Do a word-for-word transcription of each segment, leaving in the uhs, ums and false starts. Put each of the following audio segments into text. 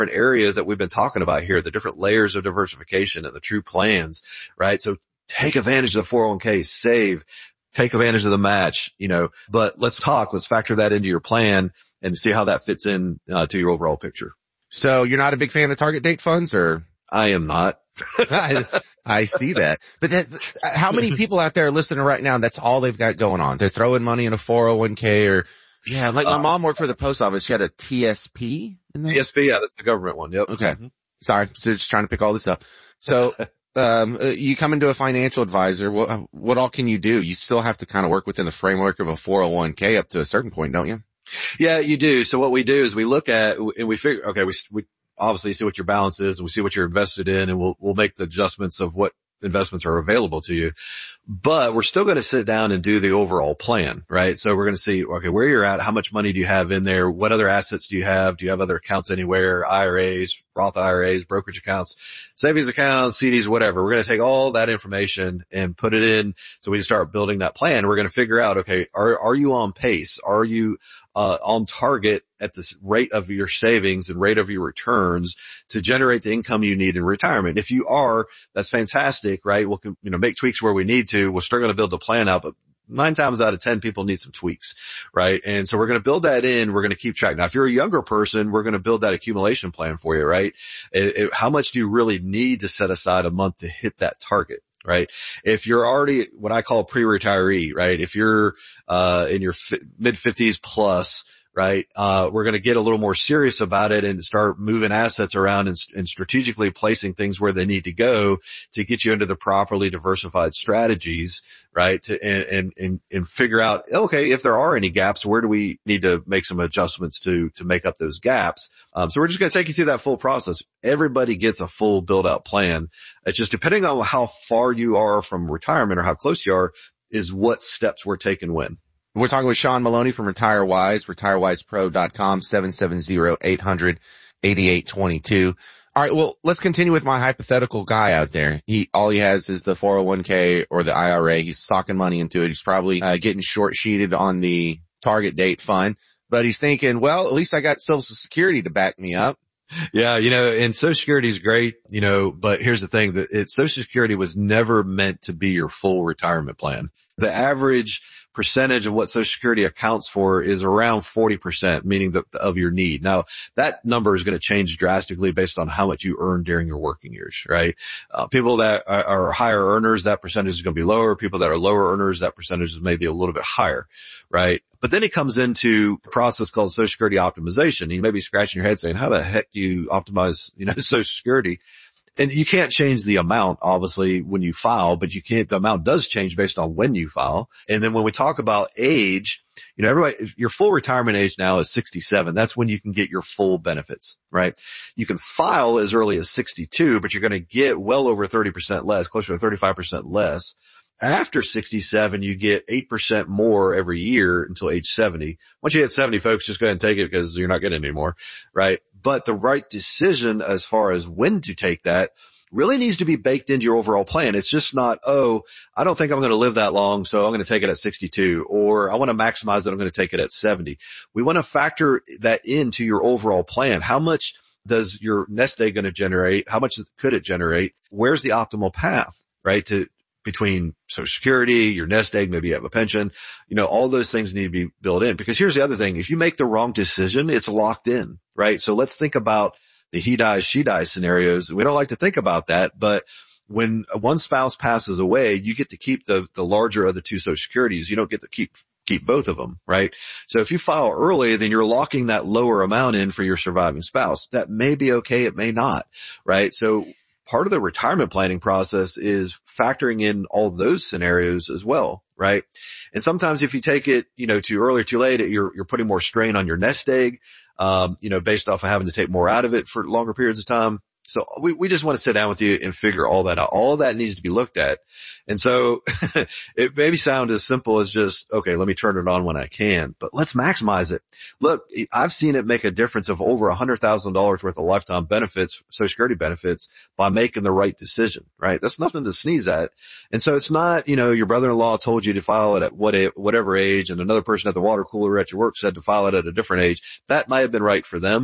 areas that we've been talking about here, the different layers of diversification and the true plans, right? So take advantage of the four oh one k, save, take advantage of the match, you know, but let's talk, let's factor that into your plan and see how that fits in uh, to your overall picture. So you're not a big fan of target date funds, or? I am not. I, I see that. But that, how many people out there listening right now, that's all they've got going on? They're throwing money in a four oh one k, or, yeah, like my uh, mom worked for the post office. She had a T S P in there. T S P, yeah, that's the government one. Yep. Okay. Mm-hmm. Sorry. So just trying to pick all this up. So, um, uh, you come into a financial advisor. What, what all can you do? You still have to kind of work within the framework of a four oh one k up to a certain point, don't you? Yeah, you do. So what we do is we look at, and we figure, okay, we, we obviously see what your balance is, and we see what you're invested in, and we'll, we'll make the adjustments of what investments are available to you. But we're still going to sit down and do the overall plan, right? So we're going to see, okay, where you're at, how much money do you have in there? What other assets do you have? Do you have other accounts anywhere? I R As, Roth I R As, brokerage accounts, savings accounts, C Ds, whatever. We're going to take all that information and put it in so we can start building that plan. We're going to figure out, okay, are, are you on pace? Are you Uh, on target at the rate of your savings and rate of your returns to generate the income you need in retirement? If you are, that's fantastic, right? We'll, you know, make tweaks where we need to. We're still going to build the plan out, but nine times out of ten, people need some tweaks, right? And so we're going to build that in. We're going to keep track. Now, if you're a younger person, we're going to build that accumulation plan for you, right? It, it, how much do you really need to set aside a month to hit that target? Right. If you're already what I call pre-retiree, right? If you're, uh, in your fi- mid fifties plus, right? Uh, we're going to get a little more serious about it and start moving assets around and, and strategically placing things where they need to go to get you into the properly diversified strategies, right? To, and, and, and, and figure out, okay, if there are any gaps, where do we need to make some adjustments to, to make up those gaps? Um, so we're just going to take you through that full process. Everybody gets a full build out plan. It's just depending on how far you are from retirement or how close you are is what steps we're taking when. We're talking with Sean Maloney from RetireWise, retire wise pro dot com, seven seven zero, eight hundred, eighty-eight twenty-two. All right. Well, let's continue with my hypothetical guy out there. He, all he has is the four oh one k or the I R A. He's socking money into it. He's probably uh, getting short sheeted on the target date fund, but he's thinking, well, at least I got Social Security to back me up. Yeah, you know, and Social Security is great, you know, but here's the thing, that it, Social Security was never meant to be your full retirement plan. The average percentage of what Social Security accounts for is around forty percent, meaning the, of your need. Now, that number is going to change drastically based on how much you earn during your working years, right? Uh, people that are, are higher earners, that percentage is going to be lower. People that are lower earners, that percentage is maybe a little bit higher, right? But then it comes into a process called Social Security optimization. You may be scratching your head saying, how the heck do you optimize, you know, Social Security? And you can't change the amount, obviously, when you file, but you can't, the amount does change based on when you file. And then when we talk about age, you know, everybody, your full retirement age now is sixty-seven. That's when you can get your full benefits, right? You can file as early as sixty-two, but you're going to get well over thirty percent less, closer to thirty-five percent less. After sixty-seven, you get eight percent more every year until age seventy. Once you hit seventy, folks, just go ahead and take it because you're not getting it anymore, right? But the right decision as far as when to take that really needs to be baked into your overall plan. It's just not, oh, I don't think I'm going to live that long, so I'm going to take it at sixty-two, or I want to maximize it, I'm going to take it at seventy. We want to factor that into your overall plan. How much does your nest egg going to generate? How much could it generate? Where's the optimal path, right, to between Social Security, your nest egg, maybe you have a pension, you know, all those things need to be built in. Because here's the other thing. If you make the wrong decision, it's locked in, right? So let's think about the he dies, she dies scenarios. We don't like to think about that, but when one spouse passes away, you get to keep the, the larger of the two Social Securities. You don't get to keep, keep both of them, right? So if you file early, then you're locking that lower amount in for your surviving spouse. That may be okay. It may not, right? So part of the retirement planning process is factoring in all those scenarios as well, right? And sometimes if you take it, you know, too early or too late, you're, you're putting more strain on your nest egg, um, you know, based off of having to take more out of it for longer periods of time. So we, we just want to sit down with you and figure all that out. All that needs to be looked at. And so it maybe sound as simple as just, okay, let me turn it on when I can, but let's maximize it. Look, I've seen it make a difference of over a hundred thousand dollars worth of lifetime benefits, Social Security benefits, by making the right decision, right? That's nothing to sneeze at. And so it's not, you know, your brother-in-law told you to file it at what, whatever age, and another person at the water cooler at your work said to file it at a different age. That might have been right for them,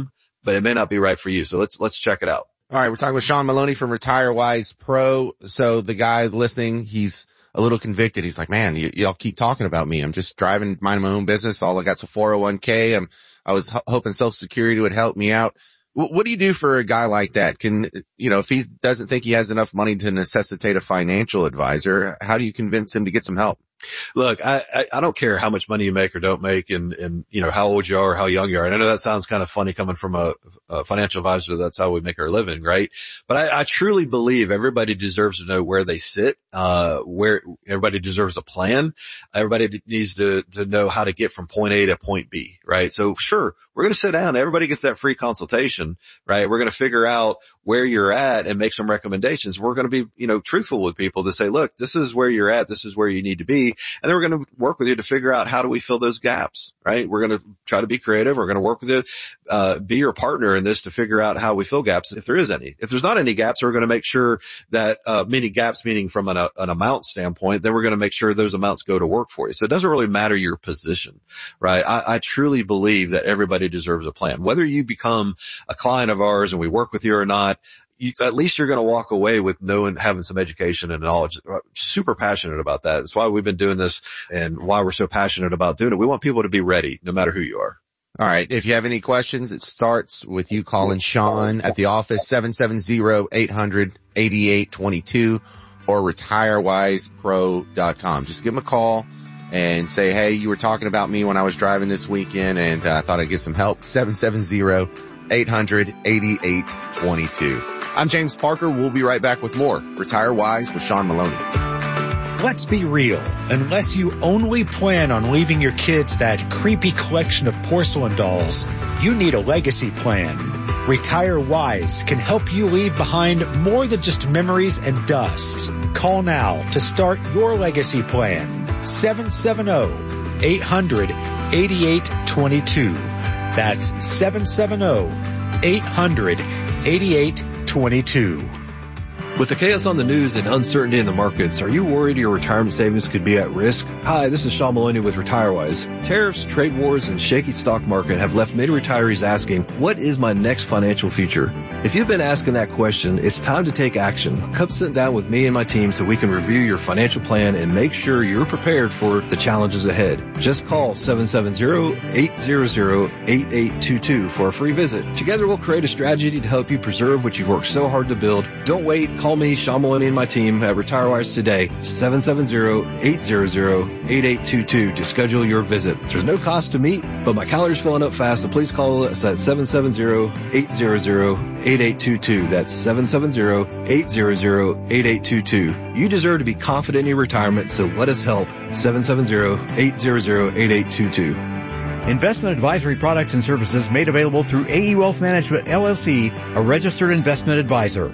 but it may not be right for you. So let's, let's check it out. All right. We're talking with Sean Maloney from RetireWise Pro. So the guy listening, he's a little convicted. He's like, man, y- y'all keep talking about me. I'm just driving, minding my own business. All I got's a four oh one k. I'm, I was h- hoping Social Security would help me out. W- what do you do for a guy like that? Can, you know, if he doesn't think he has enough money to necessitate a financial advisor, how do you convince him to get some help? Look, I, I, I don't care how much money you make or don't make and, and, you know, how old you are or how young you are. And I know that sounds kind of funny coming from a, a financial advisor. That's how we make our living, right? But I, I truly believe everybody deserves to know where they sit, uh, where everybody deserves a plan. Everybody needs to, to know how to get from point A to point B, right? So sure, we're going to sit down. Everybody gets that free consultation, right? We're going to figure out where you're at and make some recommendations. We're going to be, you know, truthful with people to say, look, this is where you're at. This is where you need to be. And then we're going to work with you to figure out how do we fill those gaps, right? We're going to try to be creative. We're going to work with you, uh, be your partner in this to figure out how we fill gaps if there is any. If there's not any gaps, we're going to make sure that, uh, meaning gaps, meaning from an, uh, an amount standpoint, then we're going to make sure those amounts go to work for you. So it doesn't really matter your position, right? I, I truly believe that everybody deserves a plan. Whether you become a client of ours and we work with you or not, You, at least you're going to walk away with knowing, having some education and knowledge. Super passionate about that. That's why we've been doing this and why we're so passionate about doing it. We want people to be ready no matter who you are. All right. If you have any questions, it starts with you calling Sean at the office, seven seven zero, eight hundred, eighty-eight twenty-two or retire wise pro dot com. Just give him a call and say, hey, you were talking about me when I was driving this weekend and I uh, thought I'd get some help. seven seven zero, eight hundred, eighty-eight twenty-two. I'm James Parker. We'll be right back with more Retire Wise with Sean Maloney. Let's be real. Unless you only plan on leaving your kids that creepy collection of porcelain dolls, you need a legacy plan. Retire Wise can help you leave behind more than just memories and dust. Call now to start your legacy plan. seven seven zero, eight hundred, eighty-eight twenty-two. That's seven seven zero, eight hundred, eighty-eight twenty-two. With the chaos on the news and uncertainty in the markets, are you worried your retirement savings could be at risk? Hi, this is Sean Maloney with RetireWise. Tariffs, trade wars, and shaky stock market have left many retirees asking, what is my next financial future? If you've been asking that question, it's time to take action. Come sit down with me and my team so we can review your financial plan and make sure you're prepared for the challenges ahead. Just call seven seven zero, eight hundred, eighty-eight twenty-two for a free visit. Together we'll create a strategy to help you preserve what you've worked so hard to build. Don't wait. Call me, Sean Maloney, and my team at RetireWise today, seven seven zero, eight hundred, eighty-eight twenty-two to schedule your visit. There's no cost to meet, but my calendar's filling up fast, so please call us at seven seven zero, eight hundred, eighty-eight twenty-two. That's seven seven zero, eight hundred, eighty-eight twenty-two. You deserve to be confident in your retirement, so let us help. seven seven zero, eight hundred, eighty-eight twenty-two. Investment advisory products and services made available through A E Wealth Management, L L C, a registered investment advisor.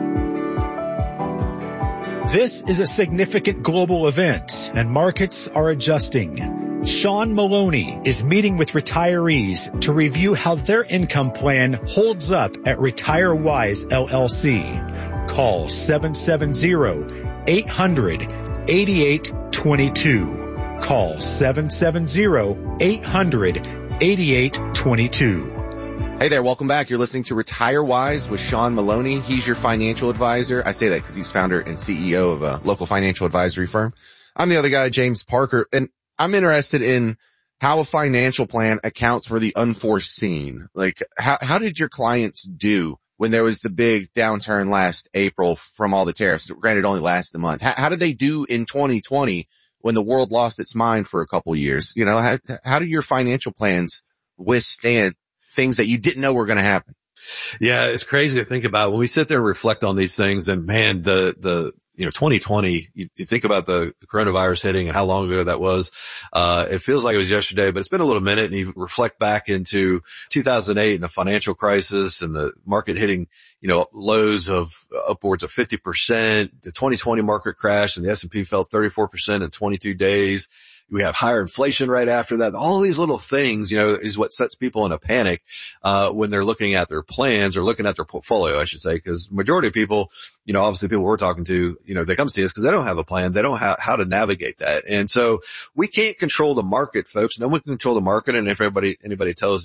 This is a significant global event, and markets are adjusting. Sean Maloney is meeting with retirees to review how their income plan holds up at RetireWise, L L C. Call seven seven zero, eight hundred, eighty-eight twenty-two. Call seven seven zero, eight hundred, eighty-eight twenty-two. Hey there, welcome back. You're listening to Retire Wise with Sean Maloney. He's your financial advisor. I say that because he's founder and C E O of a local financial advisory firm. I'm the other guy, James Parker, and I'm interested in how a financial plan accounts for the unforeseen. Like, how, how did your clients do when there was the big downturn last April from all the tariffs? Granted, it only lasted a month. How, how did they do in twenty twenty when the world lost its mind for a couple years? You know, how, how do your financial plans withstand things that you didn't know were going to happen? Yeah, it's crazy to think about when we sit there and reflect on these things. And man, the, the, you know, twenty twenty, you, you think about the, the coronavirus hitting and how long ago that was. Uh, it feels like it was yesterday, but it's been a little minute, and you reflect back into two thousand eight and the financial crisis and the market hitting, you know, lows of upwards of fifty percent. The twenty twenty market crashed and the S and P fell thirty-four percent in twenty-two days. We have higher inflation right after that. All these little things, you know, is what sets people in a panic, uh, when they're looking at their plans or looking at their portfolio, I should say, because majority of people, you know, obviously people we're talking to, you know, they come see us because they don't have a plan. They don't have how to navigate that. And so we can't control the market, folks. No one can control the market. And if everybody, anybody tells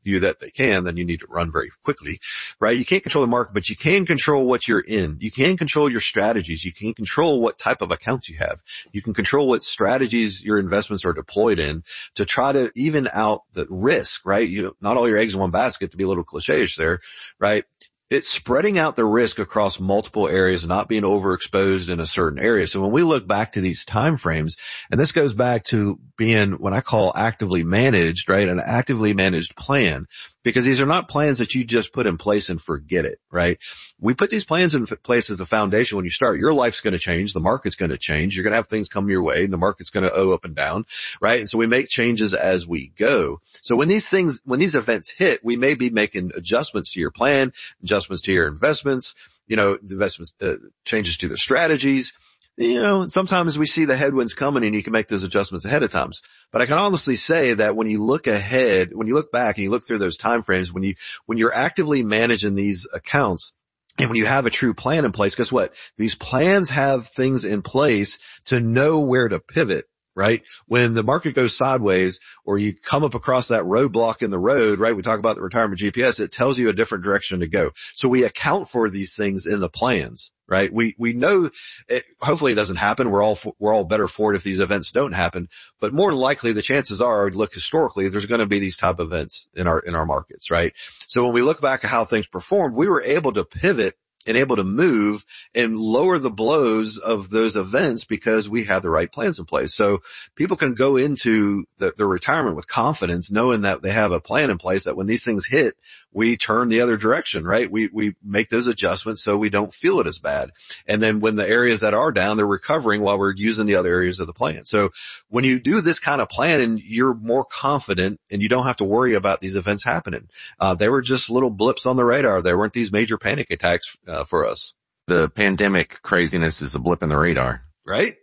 you that they can, then you need to run very quickly, right? You can't control the market, but you can control what you're in. You can control your strategies. You can control what type of accounts you have. You can control what strategies your investments are deployed in to try to even out the risk, right? You know, not all your eggs in one basket, to be a little cliche-ish there, right? It's spreading out the risk across multiple areas and not being overexposed in a certain area. So when we look back to these time frames, and this goes back to being what I call actively managed, right? An actively managed plan, because these are not plans that you just put in place and forget it, right? We put these plans in place as a foundation. When you start, your life's going to change. The market's going to change. You're going to have things come your way and the market's going to go up and down, right? And so we make changes as we go. So when these things, when these events hit, we may be making adjustments to your plan, adjustments to your investments, you know, the investments, uh, changes to the strategies. You know, sometimes we see the headwinds coming and you can make those adjustments ahead of times. But I can honestly say that when you look ahead, when you look back and you look through those time frames, when you, when you're actively managing these accounts and when you have a true plan in place, guess what? These plans have things in place to know where to pivot. Right? When the market goes sideways or you come up across that roadblock in the road, right? We talk about the retirement G P S. It tells you a different direction to go. So we account for these things in the plans, right? We, we know it, hopefully it doesn't happen. We're all, we're all better for it if these events don't happen, but more than likely the chances are, look historically, there's going to be these type of events in our, in our markets, right? So when we look back at how things performed, we were able to pivot and able to move and lower the blows of those events because we have the right plans in place. So people can go into the, the retirement with confidence, knowing that they have a plan in place that when these things hit, we turn the other direction, right? We, we make those adjustments so we don't feel it as bad. And then when the areas that are down, they're recovering while we're using the other areas of the plan. So when you do this kind of plan and you're more confident and you don't have to worry about these events happening, uh, they were just little blips on the radar. They weren't these major panic attacks, uh, for us. The pandemic craziness is a blip in the radar. Right?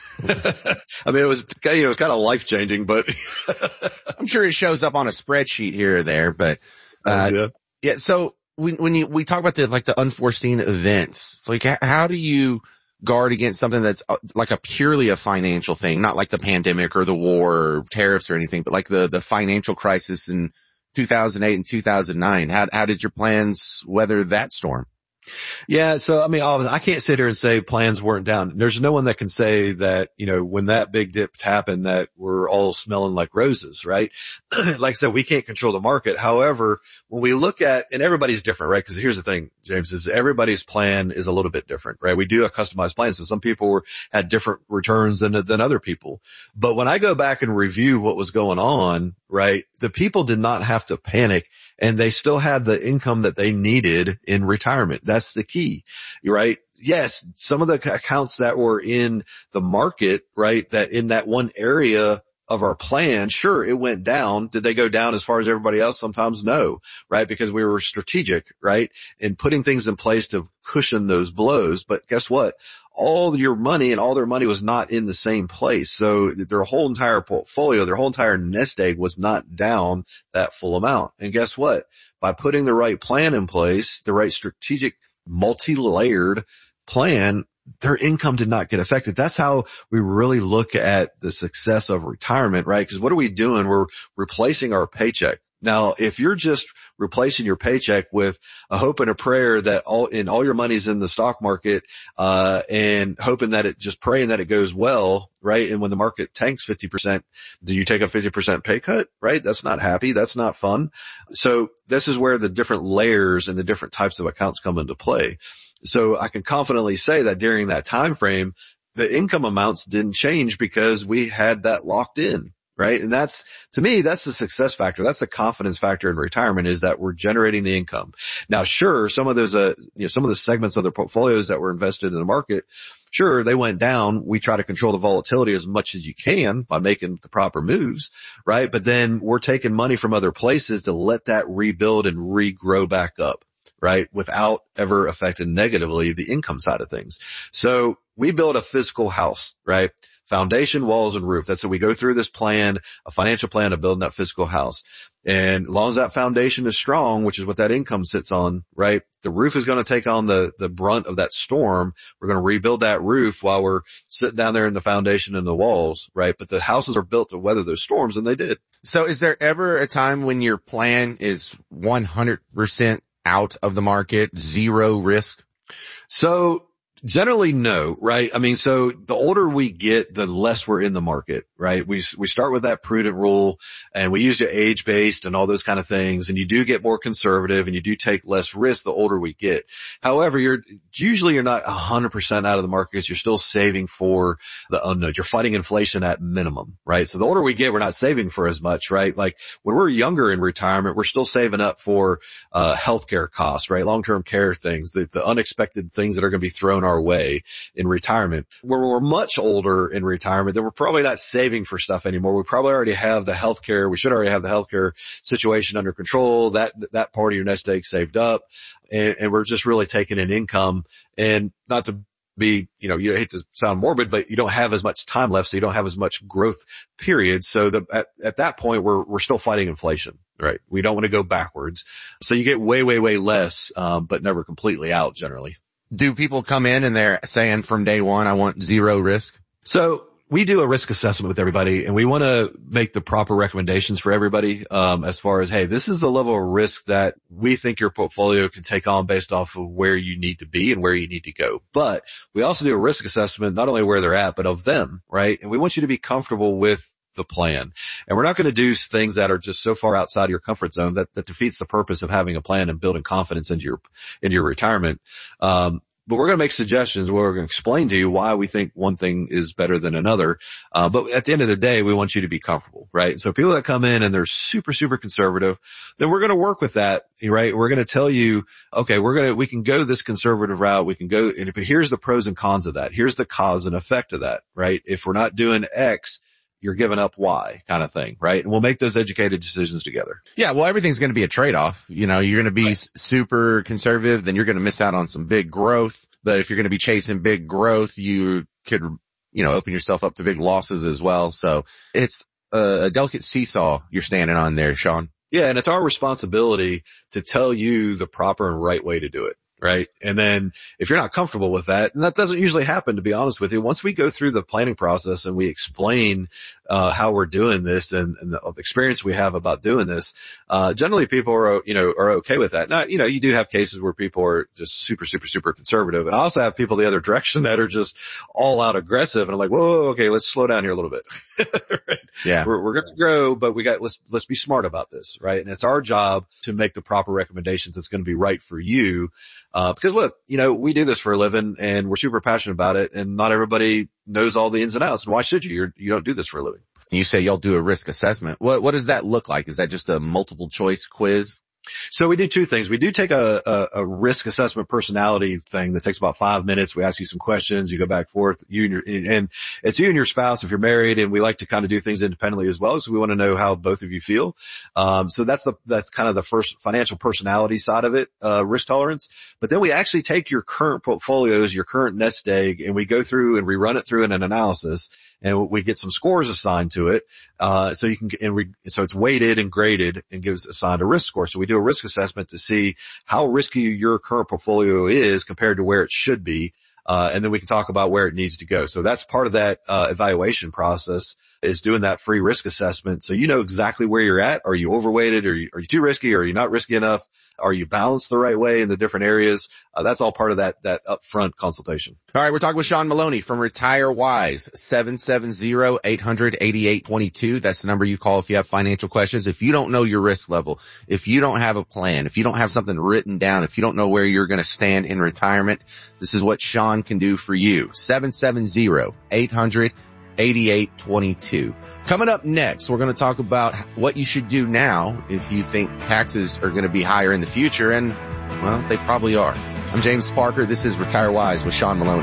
I mean, it was, you know, it was kind of life changing, but I'm sure it shows up on a spreadsheet here or there, but, uh, yeah. yeah. So when, when you, we talk about the, like the unforeseen events, like how do you guard against something that's like a purely a financial thing, not like the pandemic or the war or tariffs or anything, but like the, the financial crisis in two thousand eight and two thousand nine? How, how did your plans weather that storm? Yeah. So, I mean, I can't sit here and say plans weren't down. There's no one that can say that, you know, when that big dip happened that we're all smelling like roses, right? Like I said, we can't control the market. However, when we look at, and everybody's different, right? Because here's the thing, James, is everybody's plan is a little bit different, right? We do have customized plans. So some people were, had different returns than, than other people. But when I go back and review what was going on, right, the people did not have to panic and they still had the income that they needed in retirement. That's the key, right? Yes, some of the accounts that were in the market, right, that in that one area of our plan, sure, it went down. Did they go down as far as everybody else? Sometimes no, right? Because we were strategic, right? In putting things in place to cushion those blows. But guess what? All your money and all their money was not in the same place. So their whole entire portfolio, their whole entire nest egg was not down that full amount. And guess what? By putting the right plan in place, the right strategic, multi-layered plan, their income did not get affected. That's how we really look at the success of retirement, right? Because what are we doing? We're replacing our paycheck. Now, if you're just replacing your paycheck with a hope and a prayer that all, and all your money's in the stock market, uh, and hoping that it just praying that it goes well, right? And when the market tanks fifty percent, do you take a fifty percent pay cut, right? That's not happy. That's not fun. So this is where the different layers and the different types of accounts come into play. So I can confidently say that during that time frame, the income amounts didn't change because we had that locked in. Right. And that's, to me, that's the success factor. That's the confidence factor in retirement, is that we're generating the income. Now, sure, some of those, uh, you know, some of the segments of the portfolios that were invested in the market, sure, they went down. We try to control the volatility as much as you can by making the proper moves. Right. But then we're taking money from other places to let that rebuild and regrow back up. Right. Without ever affecting negatively the income side of things. So we build a physical house, right? foundation, walls, and roof. That's how we go through this plan, a financial plan of building that physical house. And as long as that foundation is strong, which is what that income sits on, right? The roof is going to take on the, the brunt of that storm. We're going to rebuild that roof while we're sitting down there in the foundation and the walls, right? But the houses are built to weather those storms, and they did. So is there ever a time when your plan is one hundred percent out of the market, zero risk? So generally no, right? I mean, so the older we get, the less we're in the market, right? We, we start with that prudent rule, and we use your age based and all those kind of things. And you do get more conservative, and you do take less risk the older we get. However, you're usually you're not a hundred percent out of the market because you're still saving for the unknown. You're fighting inflation at minimum, right? So the older we get, we're not saving for as much, right? Like when we're younger in retirement, we're still saving up for, uh, healthcare costs, right? Long-term care things, the, the unexpected things that are going to be thrown our way in retirement. When we're much older in retirement, then we're probably not saving for stuff anymore. We probably already have the healthcare. We should already have the healthcare situation under control. That, that part of your nest egg saved up, and, and we're just really taking an income. And not to be, you know, you hate to sound morbid, but you don't have as much time left, so you don't have as much growth period. So the, at, at that point, we're, we're still fighting inflation, right? We don't want to go backwards. So you get way, way, way less, um, but never completely out generally. Do people come in and they're saying from day one, I want zero risk? So we do a risk assessment with everybody, and we want to make the proper recommendations for everybody, um, as far as, hey, this is the level of risk that we think your portfolio can take on based off of where you need to be and where you need to go. But we also do a risk assessment, not only where they're at, but of them, right? And we want you to be comfortable with the plan. And we're not going to do things that are just so far outside your comfort zone that, that defeats the purpose of having a plan and building confidence into your, into your retirement. Um, But we're going to make suggestions where we're going to explain to you why we think one thing is better than another. Uh, but at the end of the day, we want you to be comfortable, right? So people that come in and they're super, super conservative, then we're going to work with that, right? We're going to tell you, okay, we're going to, we can go this conservative route. We can go, and here's the pros and cons of that. Here's the cause and effect of that, right? If we're not doing X, you're giving up Y kind of thing, right? And we'll make those educated decisions together. Yeah, well, everything's going to be a trade-off. You know, you're going to be Right. super conservative, then you're going to miss out on some big growth. But if you're going to be chasing big growth, you could, you know, open yourself up to big losses as well. So it's a, a delicate seesaw you're standing on there, Sean. Yeah, and it's our responsibility to tell you the proper and right way to do it. Right. And then if you're not comfortable with that, and that doesn't usually happen, to be honest with you, once we go through the planning process and we explain, uh, how we're doing this and, and the experience we have about doing this, uh, generally people are, you know, are okay with that. Now, you know, you do have cases where people are just super, super, super conservative. And I also have people the other direction that are just all out aggressive. And I'm like, whoa, okay, let's slow down here a little bit. Right? Yeah. We're, we're going to grow, but we got, let's, let's be smart about this. Right. And it's our job to make the proper recommendations that's going to be right for you. Uh, because look, you know, we do this for a living and we're super passionate about it, and not everybody knows all the ins and outs. And why should you? You're, you don't do this for a living. You say y'all do a risk assessment. What, what does that look like? Is that just a multiple choice quiz? So we do two things. We do take a, a, a risk assessment personality thing that takes about five minutes. We ask you some questions. You go back and forth. You and, your, and it's you and your spouse if you're married, and we like to kind of do things independently as well. So we want to know how both of you feel. Um, so that's the, that's kind of the first financial personality side of it, uh, risk tolerance. But then we actually take your current portfolios, your current nest egg, and we go through and we run it through in an analysis, and we get some scores assigned to it. Uh, so you can, and we, so it's weighted and graded and gives assigned a risk score. So we do a risk assessment to see how risky your current portfolio is compared to where it should be. Uh, and then we can talk about where it needs to go. So that's part of that, uh, evaluation process, is doing that free risk assessment. So you know exactly where you're at. Are you overweighted? Are you, are you too risky? Are you not risky enough? Are you balanced the right way in the different areas? Uh, that's all part of that, that upfront consultation. All right. We're talking with Sean Maloney from Retire Wise, seven seven zero, eight hundred, eighty-eight twenty-two. That's the number you call if you have financial questions. If you don't know your risk level, if you don't have a plan, if you don't have something written down, if you don't know where you're going to stand in retirement, this is what Sean can do for you. seven seven zero, eight hundred, eighty-eight twenty-two. Coming up next, we're going to talk about what you should do now if you think taxes are going to be higher in the future, and, well, they probably are. I'm James Parker. This is Retire Wise with Sean Maloney.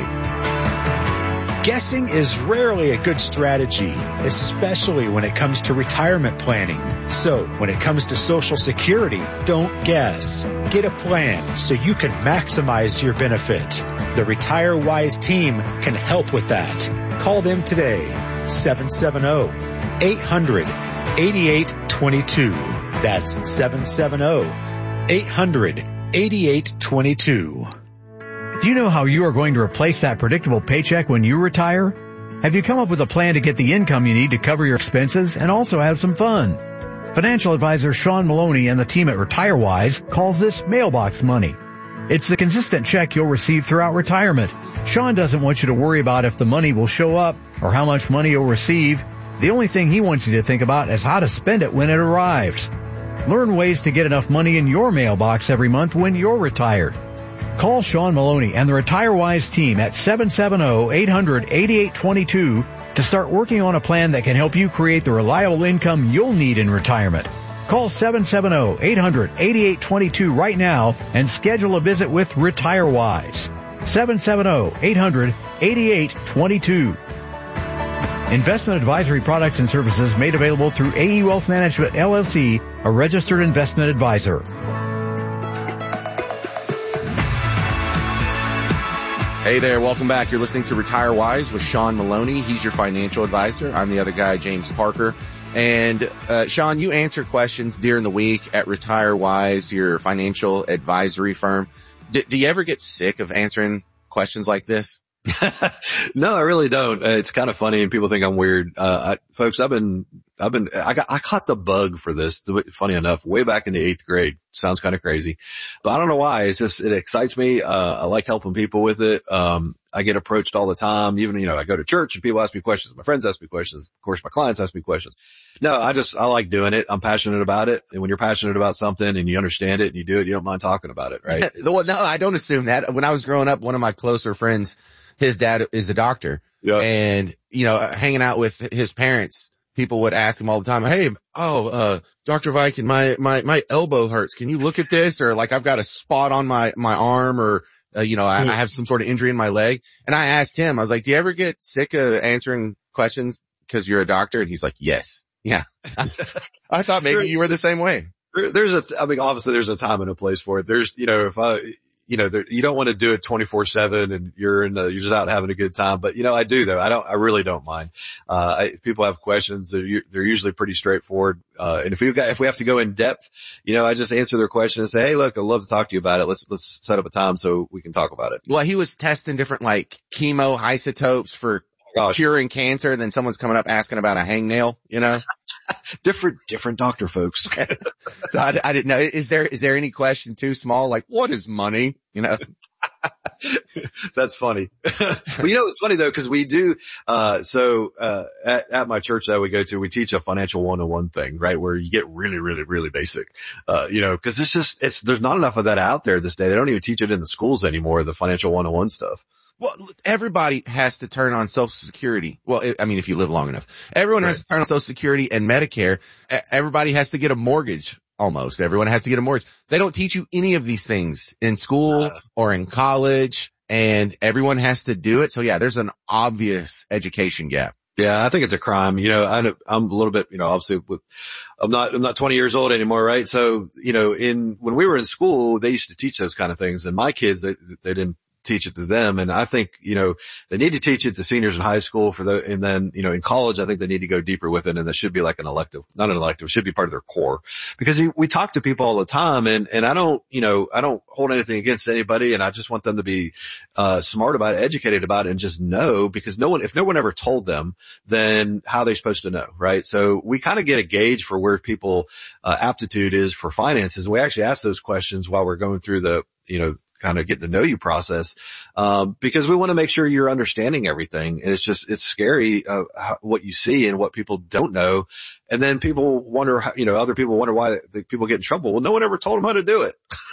Guessing is rarely a good strategy, especially when it comes to retirement planning. So when it comes to Social Security, don't guess. Get a plan so you can maximize your benefit. The Retire Wise team can help with that. Call them today, seven seven zero, eight hundred, eighty-eight twenty-two. That's seven seven zero, eight hundred, eighty-eight twenty-two. Do you know how you are going to replace that predictable paycheck when you retire? Have you come up with a plan to get the income you need to cover your expenses and also have some fun? Financial advisor Sean Maloney and the team at RetireWise calls this mailbox money. It's the consistent check you'll receive throughout retirement. Sean doesn't want you to worry about if the money will show up or how much money you'll receive. The only thing he wants you to think about is how to spend it when it arrives. Learn ways to get enough money in your mailbox every month when you're retired. Call Sean Maloney and the RetireWise team at seven seven zero, eight hundred, eighty-eight twenty-two to start working on a plan that can help you create the reliable income you'll need in retirement. Call seven seven zero, eight hundred, eighty-eight twenty-two right now and schedule a visit with RetireWise. seven seven zero, eight hundred, eighty-eight twenty-two. Investment advisory products and services made available through A E Wealth Management, L L C, a registered investment advisor. Hey there, welcome back. You're listening to RetireWise with Sean Maloney. He's your financial advisor. I'm the other guy, James Parker. And uh Sean, you answer questions during the week at RetireWise, your financial advisory firm. D- do you ever get sick of answering questions like this? No, I really don't. Uh, it's kind of funny and people think I'm weird. Uh, I, folks, I've been, I've been, I got, I caught the bug for this, funny enough, way back in the eighth grade. Sounds kind of crazy, but I don't know why. It's just, it excites me. Uh, I like helping people with it. Um, I get approached all the time. Even, you know, I go to church and people ask me questions. My friends ask me questions. Of course, my clients ask me questions. No, I just, I like doing it. I'm passionate about it. And when you're passionate about something and you understand it and you do it, you don't mind talking about it, right? Well, no, I don't assume that. When I was growing up, one of my closer friends, his dad is a doctor. Yeah. And, you know, hanging out with his parents, people would ask him all the time, hey, oh, uh, Doctor Viking, my, my, my elbow hurts. Can you look at this? Or like I've got a spot on my, my arm or, uh, you know, I, I have some sort of injury in my leg. And I asked him, I was like, do you ever get sick of answering questions because you're a doctor? And he's like, yes. Yeah. I thought maybe you were the same way. There, there's a, I mean, obviously there's a time and a place for it. There's, you know, if I, you know, there, you don't want to do it twenty-four seven and you're in the, you're just out having a good time. But, you know, I do though. I don't, I really don't mind. Uh, I, if people have questions, they're, they're usually pretty straightforward. Uh, and if we got, if we have to go in depth, you know, I just answer their question and say, hey, look, I'd love to talk to you about it. Let's, let's set up a time so we can talk about it. Well, he was testing different like chemo isotopes for Gosh. curing cancer. And then someone's coming up asking about a hangnail, you know? different, different doctor folks. So I, I didn't know. Is there, is there any question too small? Like, what is money? You know? That's funny. But you know, it's funny though, cause we do, uh, so, uh, at, at my church that we go to, we teach a financial one-on-one thing, right? Where you get really, really, really basic, uh, you know, cause it's just, it's, there's not enough of that out there this day. They don't even teach it in the schools anymore, the financial one-on-one stuff. Well, everybody has to turn on Social Security. Well, I mean, if you live long enough, everyone right. has to turn on Social Security and Medicare. Everybody has to get a mortgage. Almost everyone has to get a mortgage. They don't teach you any of these things in school uh, or in college, and everyone has to do it. So yeah, there's an obvious education gap. Yeah, I think it's a crime. You know, I, I'm a little bit, you know, obviously with, I'm not, I'm not twenty years old anymore, right? So, you know, in, when we were in school, they used to teach those kind of things, and my kids, they, they didn't teach it to them. And I think, you know, they need to teach it to seniors in high school for the, and then, you know, in college, I think they need to go deeper with it. And that should be like an elective, not an elective, it should be part of their core, because we talk to people all the time, and, and I don't, you know, I don't hold anything against anybody. And I just want them to be, uh, smart about it, educated about it, and just know, because no one, if no one ever told them, then how are they supposed to know? Right. So we kind of get a gauge for where people, uh, aptitude is for finances. And we actually ask those questions while we're going through the, you know, kind of getting to know you process, um, because we want to make sure you're understanding everything. And it's just, it's scary, uh, how, what you see and what people don't know. And then people wonder, how, you know, other people wonder why the people get in trouble. Well, no one ever told them how to do it.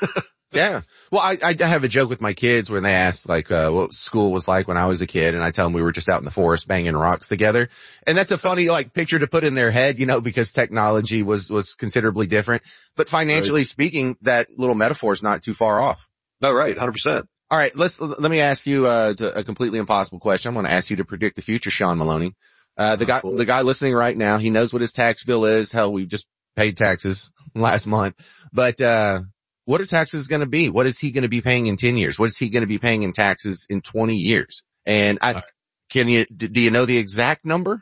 Yeah. Well, I, I have a joke with my kids when they ask like, uh, what school was like when I was a kid. And I tell them we were just out in the forest banging rocks together. And that's a funny like picture to put in their head, you know, because technology was, was considerably different. But financially right. speaking, that little metaphor is not too far off. No, right. one hundred percent. All right. Let's, let me ask you, uh, a completely impossible question. I'm going to ask you to predict the future, Sean Maloney. Uh, the guy, the guy listening right now, he knows what his tax bill is. Hell, we just paid taxes last month, but, uh, what are taxes going to be? What is he going to be paying in ten years? What is he going to be paying in taxes in twenty years? And I, Can you, do you know the exact number?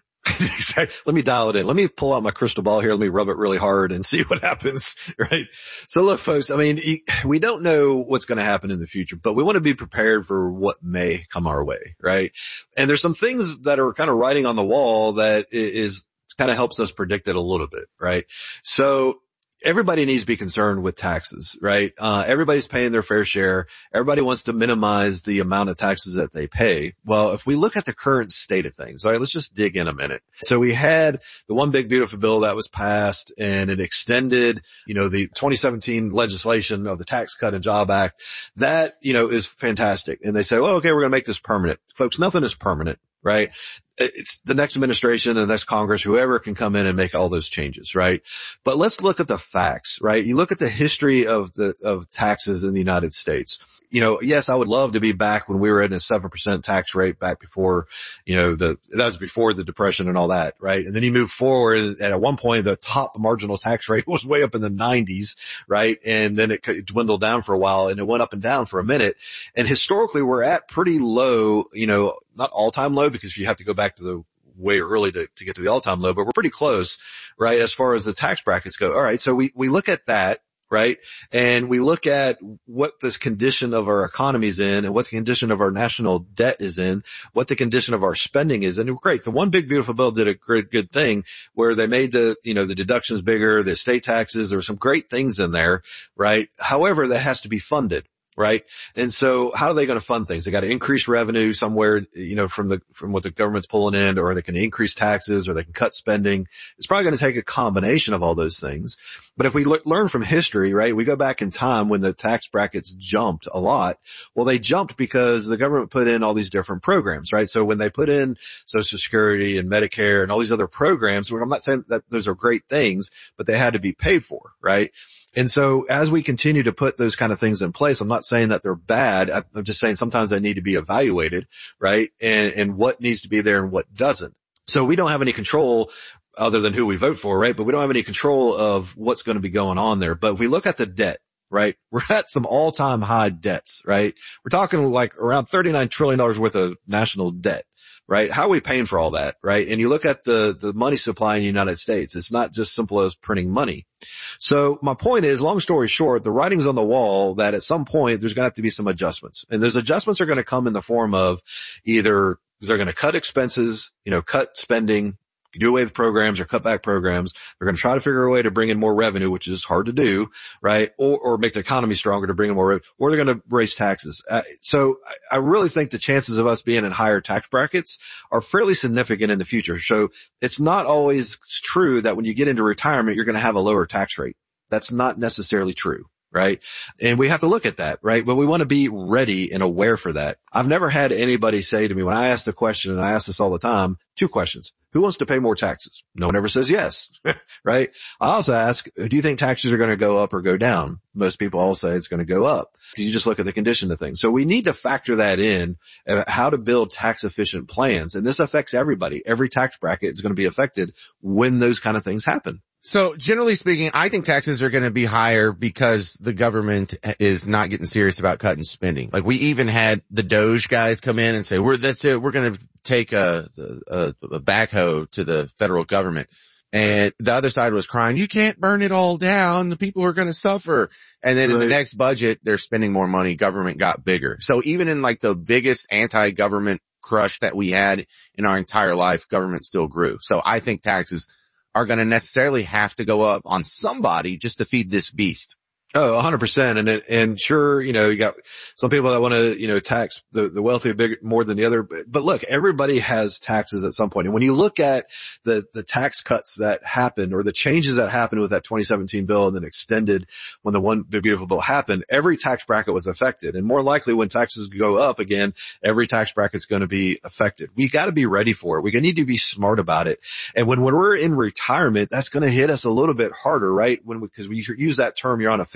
Let me dial it in. Let me pull out my crystal ball here. Let me rub it really hard and see what happens, right? So look, folks, I mean, we don't know what's going to happen in the future, but we want to be prepared for what may come our way, right? And there's some things that are kind of writing on the wall that is kind of helps us predict it a little bit, right? So everybody needs to be concerned with taxes, right? Uh, everybody's paying their fair share. Everybody wants to minimize the amount of taxes that they pay. Well, if we look at the current state of things, all right, let's just dig in a minute. So we had the one big beautiful bill that was passed, and it extended, you know, the twenty seventeen legislation of the Tax Cut and Job Act. That, you know, is fantastic. And they say, well, okay, we're going to make this permanent. Folks, nothing is permanent, right? It's the next administration and the next Congress, whoever can come in and make all those changes, right? But let's look at the facts, right? You look at the history of the, of taxes in the United States. You know, yes, I would love to be back when we were at a seven percent tax rate back before, you know, the, that was before the Depression and all that, right? And then you move forward, and at one point the top marginal tax rate was way up in the nineties, right? And then it dwindled down for a while, and it went up and down for a minute. And historically we're at pretty low, you know, not all time low, because you have to go back to the way early to, to get to the all time low, but we're pretty close, right? As far as the tax brackets go. All right. So we, we look at that. Right? And we look at what this condition of our economy is in, and what the condition of our national debt is in, what the condition of our spending is. And great. The one big beautiful bill did a great, good thing where they made the, you know, the deductions bigger, the estate taxes. There were some great things in there, right? However, that has to be funded. Right. And so how are they going to fund things? They got to increase revenue somewhere, you know, from the, from what the government's pulling in, or they can increase taxes, or they can cut spending. It's probably going to take a combination of all those things. But if we le- learn from history, right, we go back in time when the tax brackets jumped a lot. Well, they jumped because the government put in all these different programs, right? So when they put in Social Security and Medicare and all these other programs, I'm not saying that those are great things, but they had to be paid for, right? And so as we continue to put those kind of things in place, I'm not saying that they're bad. I'm just saying sometimes they need to be evaluated, right? And, and what needs to be there and what doesn't. So we don't have any control other than who we vote for, right? But we don't have any control of what's going to be going on there. But if we look at the debt, right, we're at some all-time high debts, right? We're talking like around thirty-nine trillion dollars worth of national debt. Right? How are we paying for all that? Right? And you look at the, the money supply in the United States. It's not just simple as printing money. So my point is, long story short, the writing's on the wall that at some point there's going to have to be some adjustments. And those adjustments are going to come in the form of either they're going to cut expenses, you know, cut spending, do away with programs or cut back programs. They're going to try to figure a way to bring in more revenue, which is hard to do, right? Or, or make the economy stronger to bring in more revenue, or they're going to raise taxes. Uh, so I, I really think the chances of us being in higher tax brackets are fairly significant in the future. So it's not always true that when you get into retirement, you're going to have a lower tax rate. That's not necessarily true. Right? And we have to look at that, right? But we want to be ready and aware for that. I've never had anybody say to me when I ask the question, and I ask this all the time, two questions. Who wants to pay more taxes? No one ever says yes, right? I also ask, do you think taxes are going to go up or go down? Most people all say it's going to go up because you just look at the condition of things. So we need to factor that in, uh, how to build tax efficient plans. And this affects everybody. Every tax bracket is going to be affected when those kind of things happen. So generally speaking, I think taxes are going to be higher because the government is not getting serious about cutting spending. Like we even had the Doge guys come in and say, we're, that's it. We're going to take a, a, a backhoe to the federal government. And the other side was crying, you can't burn it all down. The people are going to suffer. And then right. in the next budget, they're spending more money. Government got bigger. So even in like the biggest anti-government crush that we had in our entire life, government still grew. So I think taxes are going to necessarily have to go up on somebody just to feed this beast. Oh, a hundred percent. And, and sure, you know, you got some people that want to, you know, tax the, the wealthy a big more than the other. But look, everybody has taxes at some point. And when you look at the, the tax cuts that happened or the changes that happened with that twenty seventeen bill and then extended when the one big beautiful bill happened, every tax bracket was affected. And more likely when taxes go up again, every tax bracket is going to be affected. We got to be ready for it. We need to be smart about it. And when, when we're in retirement, that's going to hit us a little bit harder, right? When we, cause we use that term, you're on a fixed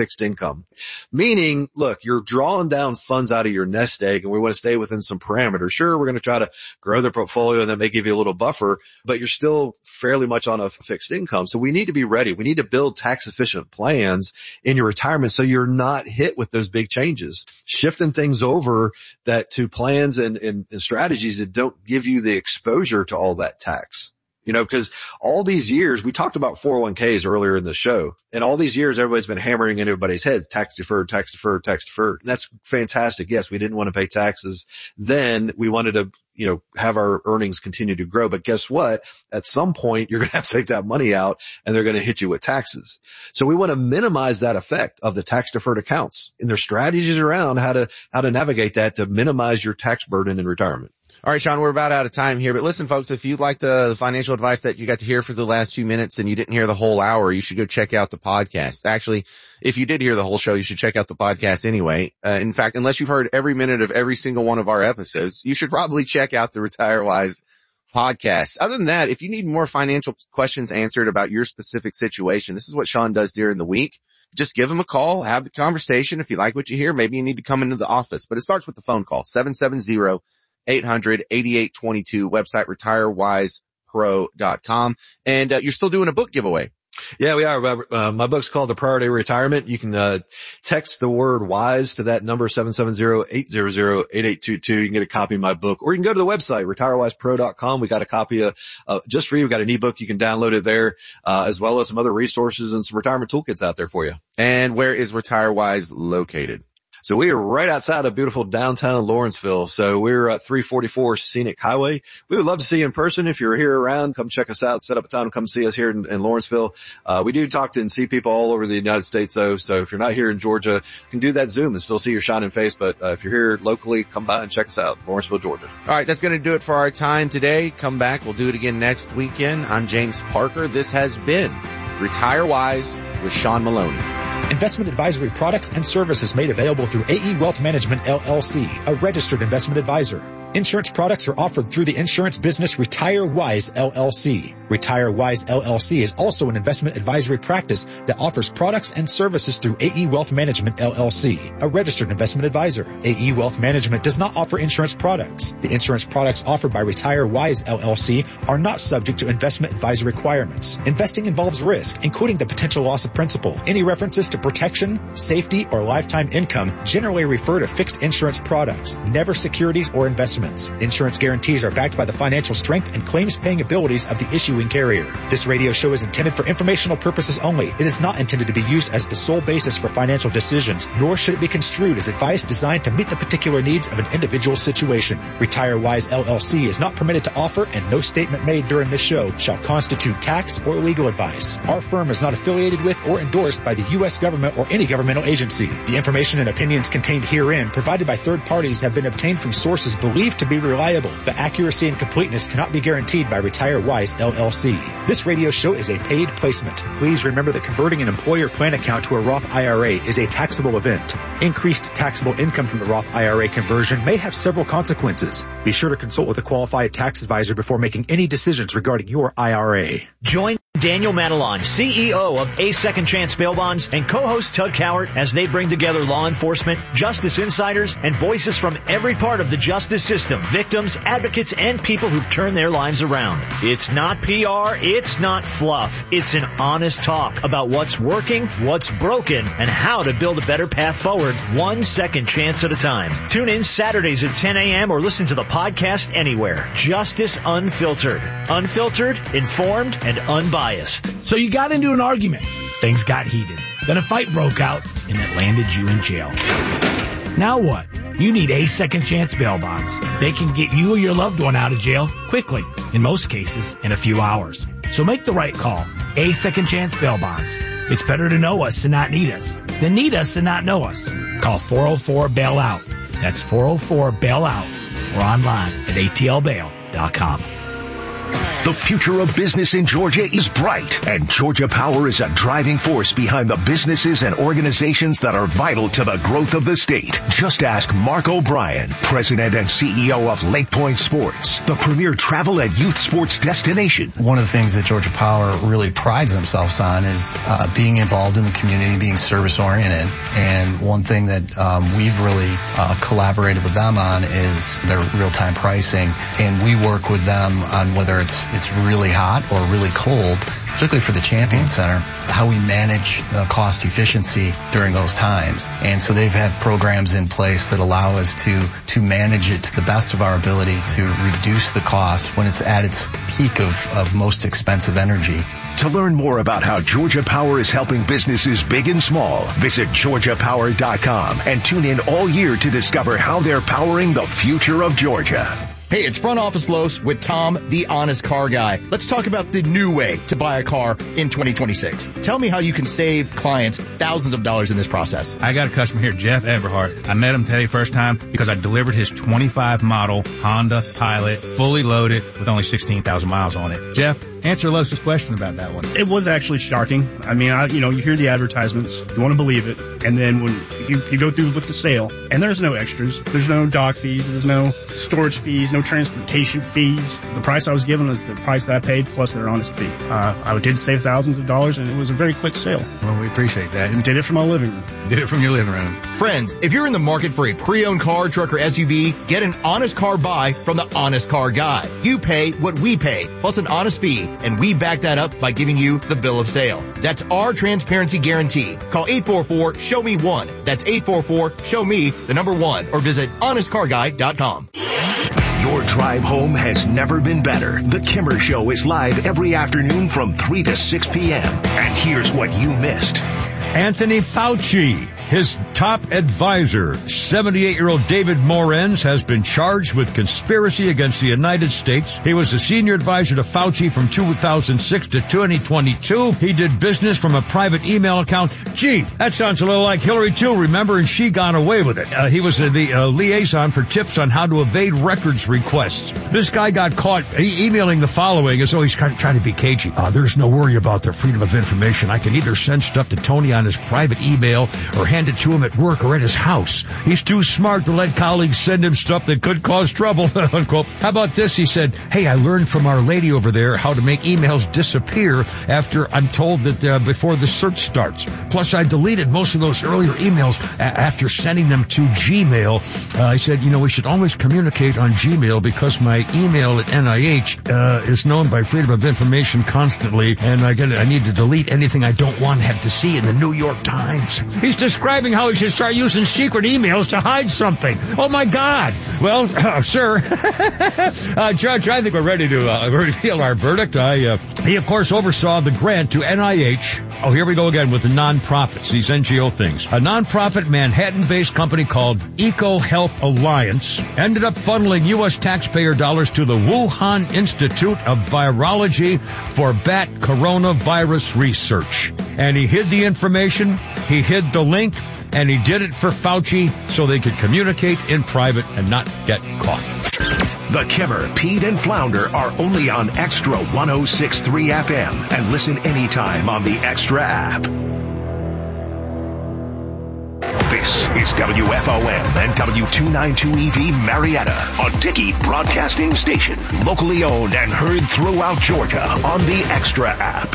fixed income. Meaning, look, you're drawing down funds out of your nest egg and we want to stay within some parameters. Sure, we're going to try to grow the portfolio and that may give you a little buffer, but you're still fairly much on a fixed income. So we need to be ready. We need to build tax efficient plans in your retirement so you're not hit with those big changes. Shifting things over that to plans and, and, and strategies that don't give you the exposure to all that tax. You know, because all these years, we talked about four oh one k's earlier in the show, and all these years, everybody's been hammering in everybody's heads, tax deferred, tax deferred, tax deferred. And that's fantastic. Yes, we didn't want to pay taxes then. We wanted to, you know, have our earnings continue to grow. But guess what? At some point, you're going to have to take that money out and they're going to hit you with taxes. So we want to minimize that effect of the tax deferred accounts, and there's strategies around how to, how to navigate that to minimize your tax burden in retirement. All right, Sean, we're about out of time here, but listen, folks, if you like the, the financial advice that you got to hear for the last few minutes and you didn't hear the whole hour, you should go check out the podcast. Actually, if you did hear the whole show, you should check out the podcast anyway. Uh, in fact, unless you've heard every minute of every single one of our episodes, you should probably check out the Retire Wise podcast. Other than that, if you need more financial questions answered about your specific situation, this is what Sean does during the week. Just give him a call, have the conversation. If you like what you hear, maybe you need to come into the office, but it starts with the phone call, seven seven zero, eight hundred, eighty-eight twenty-two, website retire wise pro dot com. And uh, you're still doing a book giveaway. Yeah, we are. Uh, my book's called The Priority Retirement. You can uh text the word WISE to that number, seven seven zero, eight hundred, eighty-eight twenty-two. You can get a copy of my book, or you can go to the website, retire wise pro dot com. We got a copy of, uh, just for you. We got an ebook. You can download it there, uh, as well as some other resources and some retirement toolkits out there for you. And where is RetireWise located? So we are right outside of beautiful downtown Lawrenceville. So we're at three forty-four Scenic Highway. We would love to see you in person. If you're here around, come check us out, set up a time to come see us here in, in Lawrenceville. Uh, we do talk to and see people all over the United States though. So if you're not here in Georgia, you can do that Zoom and still see your shining face. But uh, if you're here locally, come by and check us out, Lawrenceville, Georgia. All right. That's going to do it for our time today. Come back. We'll do it again next weekend. I'm James Parker. This has been Retire Wise with Sean Maloney. Investment advisory products and services made available through A E Wealth Management, L L C, a registered investment advisor. Insurance products are offered through the insurance business Retire Wise, L L C. Retire Wise, L L C is also an investment advisory practice that offers products and services through A E Wealth Management, L L C, a registered investment advisor. A E Wealth Management does not offer insurance products. The insurance products offered by Retire Wise, L L C are not subject to investment advisory requirements. Investing involves risk, including the potential loss of principal. Any references to protection, safety, or lifetime income generally refer to fixed insurance products, never securities or investments. Insurance guarantees are backed by the financial strength and claims-paying abilities of the issuing carrier. This radio show is intended for informational purposes only. It is not intended to be used as the sole basis for financial decisions, nor should it be construed as advice designed to meet the particular needs of an individual situation. Retire Wise, L L C is not permitted to offer, and no statement made during this show shall constitute tax or legal advice. Our firm is not affiliated with or endorsed by the U S government or any governmental agency. The information and opinions contained herein provided by third parties have been obtained from sources believed to be reliable. The accuracy and completeness cannot be guaranteed by Retire Wise, L L C. This radio show is a paid placement. Please remember that converting an employer plan account to a Roth I R A is a taxable event. Increased taxable income from the Roth I R A conversion may have several consequences. Be sure to consult with a qualified tax advisor before making any decisions regarding your I R A. Join Daniel Matalon, C E O of A Second Chance Bail Bonds, and co-host Tug Cowart as they bring together law enforcement, justice insiders, and voices from every part of the justice system, victims, advocates, and people who've turned their lives around. It's not P R, it's not fluff. It's an honest talk about what's working, what's broken, and how to build a better path forward, one second chance at a time. Tune in Saturdays at ten a.m. or listen to the podcast anywhere. Justice Unfiltered. Unfiltered, informed, and unbiased. So you got into an argument. Things got heated. Then a fight broke out, and it landed you in jail. Now what? You need A Second Chance Bail Bonds. They can get you or your loved one out of jail quickly, in most cases, in a few hours. So make the right call. A Second Chance Bail Bonds. It's better to know us and not need us than need us and not know us. Call four oh four bail out. That's four oh four bail out or online at A T L bail dot com. The future of business in Georgia is bright, and Georgia Power is a driving force behind the businesses and organizations that are vital to the growth of the state. Just ask Mark O'Brien, President and C E O of Lake Point Sports, the premier travel and youth sports destination. One of the things that Georgia Power really prides themselves on is uh, being involved in the community, being service oriented. And one thing that um, we've really uh, collaborated with them on is their real-time pricing. And we work with them on whether it's it's really hot or really cold, particularly for the Champion Center, how we manage uh, cost efficiency during those times. And so they've had programs in place that allow us to to manage it to the best of our ability to reduce the cost when it's at its peak of, of most expensive energy. To learn more about how Georgia Power is helping businesses big and small, visit georgia power dot com and tune in all year to discover how they're powering the future of Georgia. Hey, it's Front Office Los with Tom, the Honest Car Guy. Let's talk about the new way to buy a car in twenty twenty-six. Tell me how you can save clients thousands of dollars in this process. I got a customer here, Jeff Everhart. I met him today first time because I delivered his twenty-five model Honda Pilot, fully loaded with only sixteen thousand miles on it. Jeff, answer Los's question about that one. It was actually shocking. I mean, I, you know, you hear the advertisements, you want to believe it, and then when you, you go through with the sale, and there's no extras, there's no dock fees, there's no storage fees, no transportation fees. The price I was given was the price that I paid plus their honest fee. Uh, I did save thousands of dollars, and it was a very quick sale. Well, we appreciate that. And did it from my living room. Did it from your living room. Friends, if you're in the market for a pre-owned car, truck, or S U V, get an honest car buy from the Honest Car Guy. You pay what we pay, plus an honest fee, and we back that up by giving you the bill of sale. That's our transparency guarantee. Call eight four four, show me one. That's eight four four, show me the number one, or visit honest car guy dot com. Your drive home has never been better. The Kimmer Show is live every afternoon from three to six p.m. And here's what you missed. Anthony Fauci, his top advisor, seventy-eight-year-old David Morenz, has been charged with conspiracy against the United States. He was a senior advisor to Fauci from two thousand six to twenty twenty-two. He did business from a private email account. Gee, that sounds a little like Hillary too, remember? And she got away with it. Uh, he was uh, the uh, liaison for tips on how to evade records requests. This guy got caught e- emailing the following as though he's kind of trying to be cagey. Uh, there's no worry about the freedom of information. I can either send stuff to Tony on his private email or hand it to him at work or at his house. He's too smart to let colleagues send him stuff that could cause trouble, unquote. How about this? He said, hey, I learned from our lady over there how to make emails disappear after I'm told that uh, before the search starts. Plus, I deleted most of those earlier emails a- after sending them to Gmail. Uh, I said, you know, we should always communicate on Gmail because my email at N I H uh, is known by Freedom of Information constantly, and I, gotta, I need to delete anything I don't want to have to see in the New York Times. He's describing how he should start using secret emails to hide something. Oh, my God. Well, uh, sir, uh, Judge, I think we're ready to uh, reveal our verdict. I, uh, he, of course, oversaw the grant to N I H. Oh, here we go again with the nonprofits, these N G O things. A nonprofit Manhattan-based company called Eco Health Alliance ended up funneling U S taxpayer dollars to the Wuhan Institute of Virology for bat coronavirus research. And he hid the information, he hid the link, and he did it for Fauci so they could communicate in private and not get caught. The Kimmer, Pete, and Flounder are only on Extra one oh six point three F M and listen anytime on the Extra app. This is W F O M and W two ninety-two E V Marietta, a Dickey Broadcasting Station, locally owned and heard throughout Georgia on the Extra app.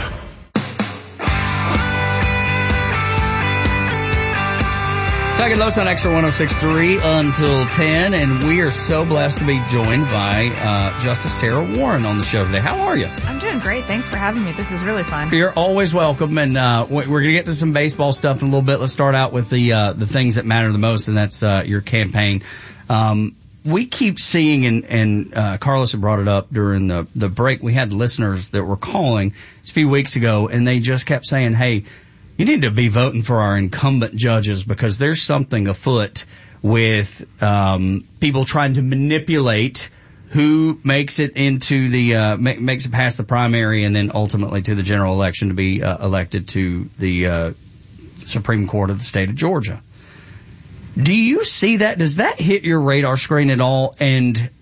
Second Los on Extra one oh six point three until ten, and we are so blessed to be joined by uh, Justice Sarah Warren on the show today. How are you? I'm doing great. Thanks for having me. This is really fun. You're always welcome, and uh, we're going to get to some baseball stuff in a little bit. Let's start out with the uh, the things that matter the most, and that's uh, your campaign. Um, we keep seeing, and, and uh, Carlos had brought it up during the, the break, we had listeners that were calling a few weeks ago, and they just kept saying, hey, you need to be voting for our incumbent judges because there's something afoot with um, people trying to manipulate who makes it into the uh, ma- makes it past the primary and then ultimately to the general election to be uh, elected to the uh, Supreme Court of the state of Georgia. Do you see that? Does that hit your radar screen at all? And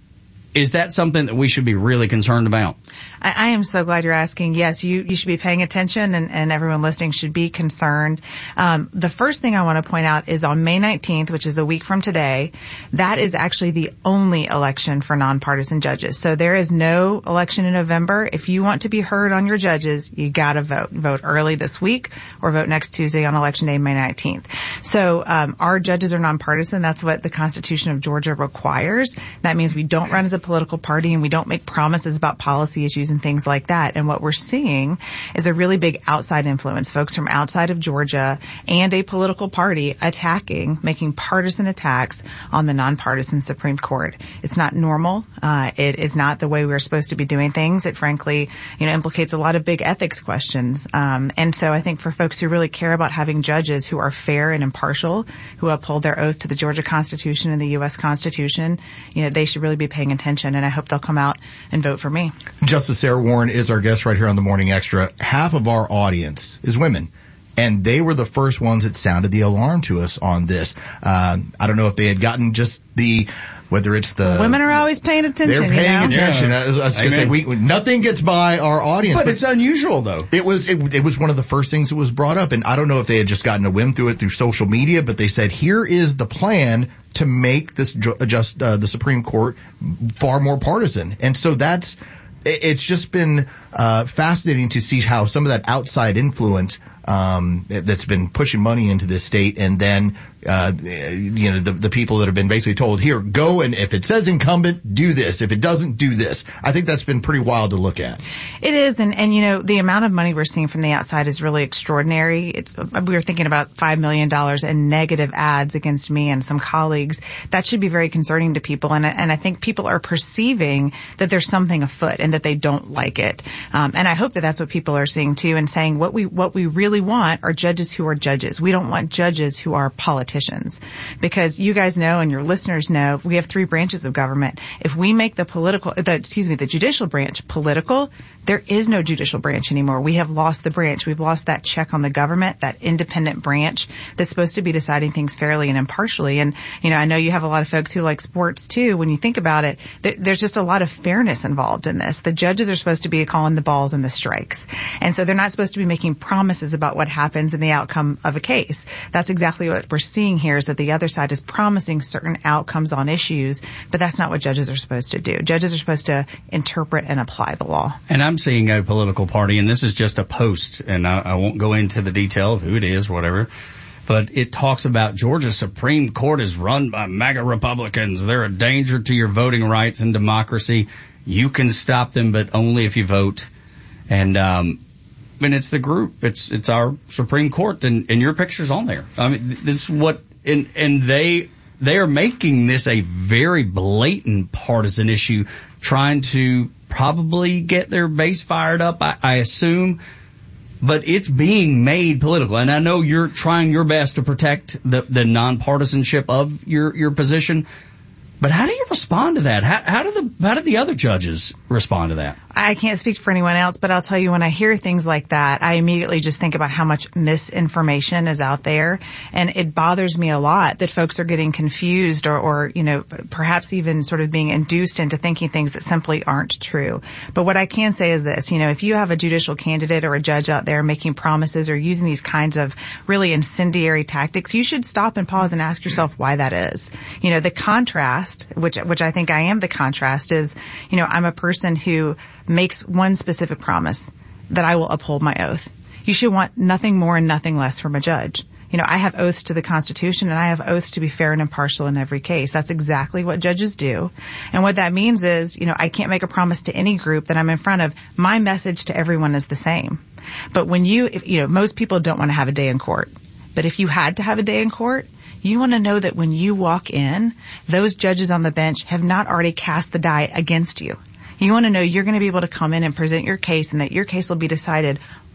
Is that something that we should be really concerned about? I, I am so glad you're asking. Yes, you, you should be paying attention, and, and everyone listening should be concerned. Um, the first thing I want to point out is on May nineteenth, which is a week from today, that is actually the only election for nonpartisan judges. So there is no election in November. If you want to be heard on your judges, you got to vote. Vote early this week or vote next Tuesday on Election Day, May nineteenth. So um, our judges are nonpartisan. That's what the Constitution of Georgia requires. That means we don't run as a political party, and we don't make promises about policy issues and things like that. And what we're seeing is a really big outside influence, folks from outside of Georgia and a political party attacking, making partisan attacks on the nonpartisan Supreme Court. It's not normal. Uh, it is not the way we're supposed to be doing things. It frankly, you know, implicates a lot of big ethics questions. Um, and so I think for folks who really care about having judges who are fair and impartial, who uphold their oath to the Georgia Constitution and the U S Constitution, you know, they should really be paying attention. And I hope they'll come out and vote for me. Justice Sarah Warren is our guest right here on the Morning Extra. Half of our audience is women, and they were the first ones that sounded the alarm to us on this. Uh, I don't know if they had gotten just the, whether it's the... Women are always paying attention. They're paying you know? attention. Yeah. I was, I was going to say, we, nothing gets by our audience. But, but it's unusual, though. It was, it, it was one of the first things that was brought up, and I don't know if they had just gotten a whim through it through social media, but they said, here is the plan to make this just uh, the Supreme Court far more partisan. And so that's, it's just been uh fascinating to see how some of that outside influence um that's been pushing money into this state, and then uh you know the the people that have been basically told, here, go, and if it says incumbent, do this, if it doesn't, do this. I think that's been pretty wild to look at. It is, and and you know the amount of money we're seeing from the outside is really extraordinary. It's we were thinking about five million dollars in negative ads against me and some colleagues. That should be very concerning to people, and and I think people are perceiving that there's something afoot and that they don't like it. Um, and I hope that that's what people are seeing too, and saying what we what we really want are judges who are judges. We don't want judges who are politicians, because you guys know and your listeners know we have three branches of government. If we make the political, the, excuse me, the judicial branch political, there is no judicial branch anymore. We have lost the branch. We've lost that check on the government, that independent branch that's supposed to be deciding things fairly and impartially. And you know, I know you have a lot of folks who like sports too. When you think about it, th- there's just a lot of fairness involved in this. The judges are supposed to be calling the balls and the strikes. And so they're not supposed to be making promises about what happens in the outcome of a case. That's exactly what we're seeing here, is that the other side is promising certain outcomes on issues, but that's not what judges are supposed to do. Judges are supposed to interpret and apply the law. And I'm seeing a political party, and this is just a post, and I, I won't go into the detail of who it is, whatever, but it talks about Georgia's Supreme Court is run by MAGA Republicans. They're a danger to your voting rights and democracy. You can stop them, but only if you vote. And, um, and it's the group. It's, it's our Supreme Court, and, and your picture's on there. I mean, this is what, and, and they, they are making this a very blatant partisan issue, trying to probably get their base fired up, I, I assume. But it's being made political. And I know you're trying your best to protect the, the nonpartisanship of your, your position. But how do you respond to that? How, how do the how do the other judges respond to that? I can't speak for anyone else, but I'll tell you, when I hear things like that, I immediately just think about how much misinformation is out there. And it bothers me a lot that folks are getting confused or, or, you know, perhaps even sort of being induced into thinking things that simply aren't true. But what I can say is this, you know, if you have a judicial candidate or a judge out there making promises or using these kinds of really incendiary tactics, you should stop and pause and ask yourself why that is. You know, the contrast, which, which I think I am the contrast, is, you know, I'm a person who makes one specific promise, that I will uphold my oath. You should want nothing more and nothing less from a judge. You know, I have oaths to the Constitution, and I have oaths to be fair and impartial in every case. That's exactly what judges do. And what that means is, you know, I can't make a promise to any group that I'm in front of. My message to everyone is the same. But when you, if, you know, most people don't want to have a day in court. But if you had to have a day in court, you want to know that when you walk in, those judges on the bench have not already cast the die against you. You want to know you're going to be able to come in and present your case, and that your case will be decided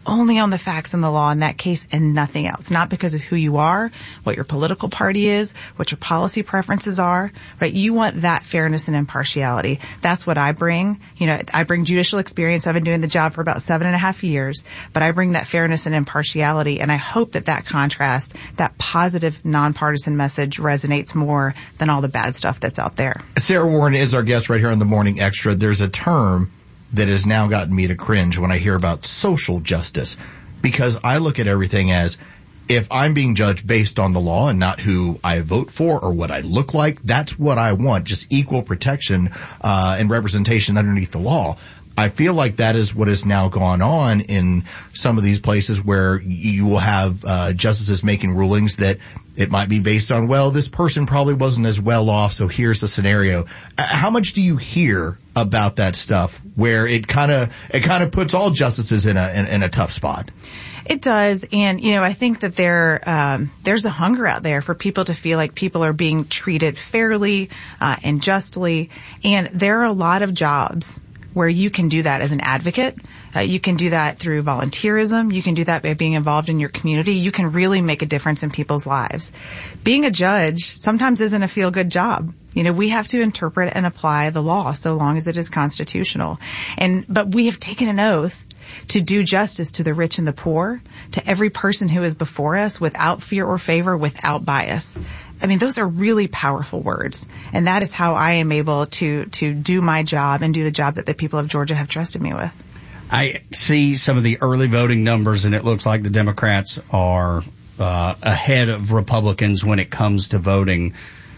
only on the facts and the law in that case and nothing else. Not because of who you are, what your political party is, what your policy preferences are, right? You want that fairness and impartiality. That's what I bring. You know, I bring judicial experience. I've been doing the job for about seven and a half years, but I bring that fairness and impartiality, and I hope that that contrast, that positive, nonpartisan message resonates more than all the bad stuff that's out there. Sarah Warren is our guest right here on the Morning Extra. There's a term that has now gotten me to cringe when I hear about social justice, because I look at everything as, if I'm being judged based on the law and not who I vote for or what I look like, that's what I want, just equal protection uh and representation underneath the law. I feel like that is what has now gone on in some of these places where you will have uh justices making rulings that it might be based on, well, this person probably wasn't as well off, so here's the scenario. How much do you hear about that stuff where it kind of it kind of puts all justices in a in, in a tough spot? It does, and you know, I think that there um, there's a hunger out there for people to feel like people are being treated fairly uh, and justly, and there are a lot of jobs where you can do that as an advocate. Uh, you can do that through volunteerism. You can do that by being involved in your community. You can really make a difference in people's lives. Being a judge sometimes isn't a feel-good job. You know, we have to interpret and apply the law so long as it is constitutional. And but we have taken an oath to do justice to the rich and the poor, to every person who is before us, without fear or favor, without bias. I mean, those are really powerful words. And that is how I am able to, to do my job and do the job that the people of Georgia have trusted me with. I see some of the early voting numbers, and it looks like the Democrats are uh, ahead of Republicans when it comes to voting.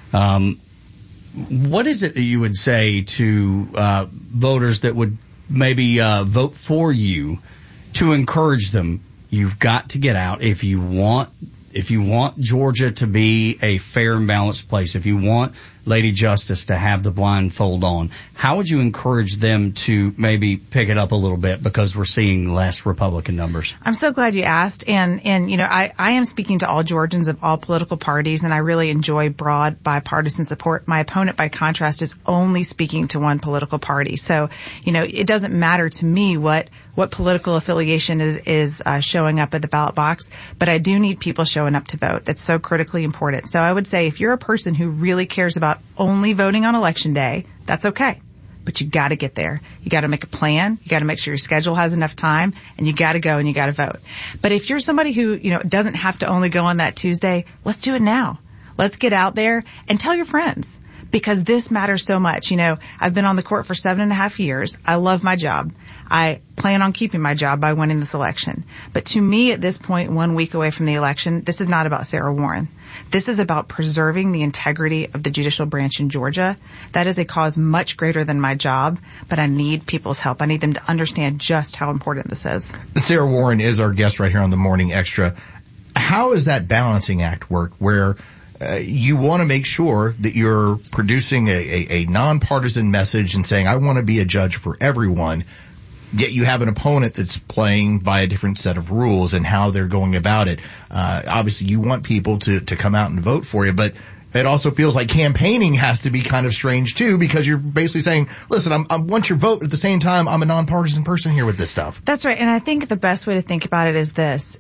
Um, what is it that you would say to uh, voters that would maybe uh, vote for you to encourage them? You've got to get out if you want if you want Georgia to be a fair and balanced place, if you want Lady Justice to have the blindfold on. How would you encourage them to maybe pick it up a little bit, because we're seeing less Republican numbers? I'm so glad you asked. And, and, you know, I, I am speaking to all Georgians of all political parties, and I really enjoy broad bipartisan support. My opponent, by contrast, is only speaking to one political party. So, you know, it doesn't matter to me what, what political affiliation is, is uh, showing up at the ballot box, but I do need people showing up to vote. That's so critically important. So I would say if you're a person who really cares about only voting on election day, that's okay. But you got to get there. You got to make a plan. You got to make sure your schedule has enough time, and you got to go and you got to vote. But if you're somebody who, you know, doesn't have to only go on that Tuesday, let's do it now. Let's get out there and tell your friends, because this matters so much. You know, I've been on the court for seven and a half years. I love my job. I plan on keeping my job by winning this election. But to me, at this point, one week away from the election, this is not about Sarah Warren. This is about preserving the integrity of the judicial branch in Georgia. That is a cause much greater than my job, but I need people's help. I need them to understand just how important this is. Sarah Warren is our guest right here on the Morning Extra. How does that balancing act work, where uh, you want to make sure that you're producing a, a, a nonpartisan message and saying, I want to be a judge for everyone, yet you have an opponent that's playing by a different set of rules and how they're going about it? Uh, obviously you want people to, to come out and vote for you, but it also feels like campaigning has to be kind of strange too, because you're basically saying, listen, I'm, I want your vote. At the same time, I'm a nonpartisan person here with this stuff. That's right. And I think the best way to think about it is this.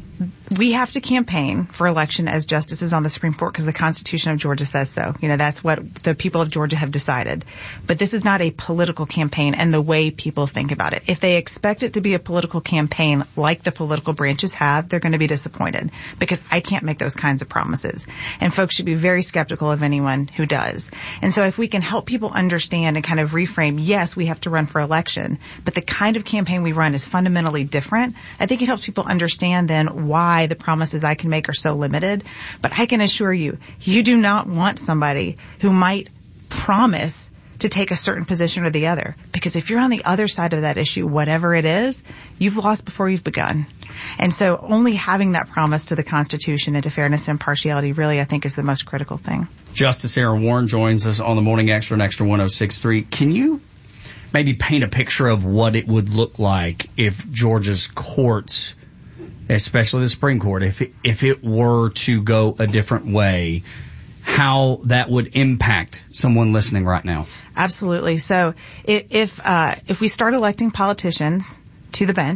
We have to campaign for election as justices on the Supreme Court because the Constitution of Georgia says so. You know, that's what the people of Georgia have decided. But this is not a political campaign and the way people think about it. If they expect it to be a political campaign like the political branches have, they're going to be disappointed, because I can't make those kinds of promises. And folks should be very skeptical of anyone who does. And so if we can help people understand and kind of reframe, yes, we have to run for election, but the kind of campaign we run is fundamentally different, I think it helps people understand then why the promises I can make are so limited. But I can assure you, you do not want somebody who might promise to take a certain position or the other. Because if you're on the other side of that issue, whatever it is, you've lost before you've begun. And so only having that promise to the Constitution and to fairness and impartiality really, I think, is the most critical thing. Justice Sarah Warren joins us on the Morning Extra and Extra one oh six point three. Can you maybe paint a picture of what it would look like if Georgia's courts, especially the Supreme Court, if it, if it were to go a different way, how that would impact someone listening right now? Absolutely. So if uh, if we start electing politicians to the bench,